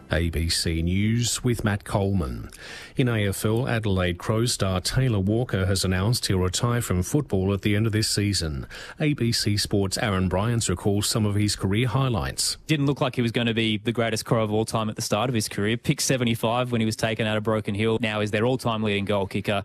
ABC News with Matt Coleman. In AFL, Adelaide Crows star Taylor Walker has announced he'll retire from football at the end of this season. ABC Sports' Aaron Bryants recalls some of his career highlights. Didn't look like he was going to be the greatest Crow of all time at the start of his career. Picked 75 when he was taken out of Broken Hill. Now is their all-time leading goal kicker.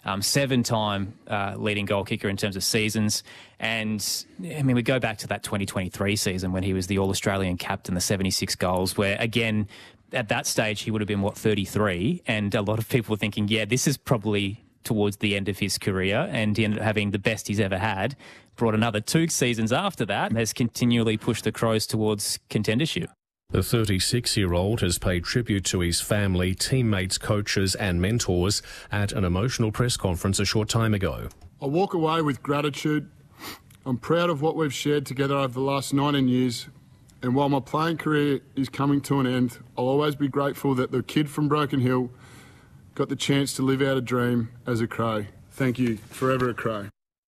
7-time leading goal kicker in terms of seasons. And, I mean, we go back to that 2023 season when he was the All-Australian captain, the 76 goals, where, again, at that stage he would have been, 33? And a lot of people were thinking, yeah, this is probably towards the end of his career, and he ended up having the best he's ever had. Brought another 2 seasons after that and has continually pushed the Crows towards contendership. The 36-year-old has paid tribute to his family, teammates, coaches and mentors at an emotional press conference a short time ago. I walk away with gratitude. I'm proud of what we've shared together over the last 19 years. And while my playing career is coming to an end, I'll always be grateful that the kid from Broken Hill got the chance to live out a dream as a Crow. Thank you. Forever a Crow.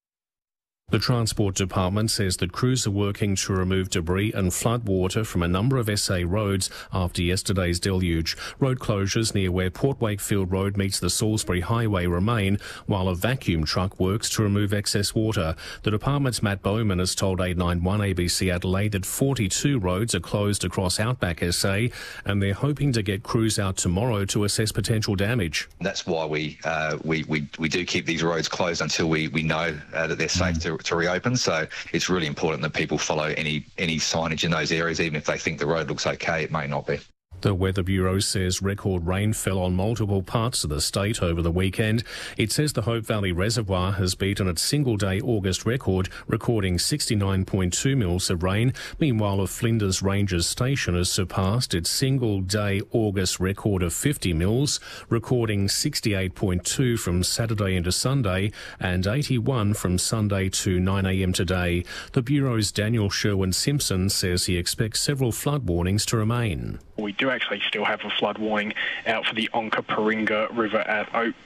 The Transport Department says that crews are working to remove debris and flood water from a number of SA roads after yesterday's deluge. Road closures near where Port Wakefield Road meets the Salisbury Highway remain, while a vacuum truck works to remove excess water. The department's Matt Bowman has told 891 ABC Adelaide that 42 roads are closed across Outback SA, and they're hoping to get crews out tomorrow to assess potential damage. That's why we do keep these roads closed until we know that they're safe to reopen. So it's really important that people follow any signage in those areas, even if they think the road looks okay, it may not be. The Weather Bureau says record rain fell on multiple parts of the state over the weekend. It says the Hope Valley Reservoir has beaten its single-day August record, recording 69.2 mils of rain. Meanwhile, a Flinders Rangers station has surpassed its single-day August record of 50 mils, recording 68.2 from Saturday into Sunday and 81 from Sunday to 9 a.m. today. The Bureau's Daniel Sherwin-Simpson says he expects several flood warnings to remain. We do actually still have a flood warning out for the Onkaparinga River at Oak